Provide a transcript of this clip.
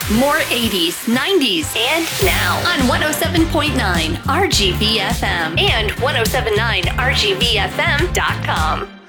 More 80s, 90s, and now on 107.9 RGV FM and 1079RGVFM.com.